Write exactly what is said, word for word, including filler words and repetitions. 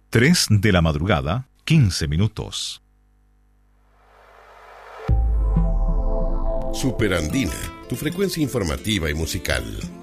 Tres de la madrugada, quince minutos. Superandina, tu frecuencia informativa y musical.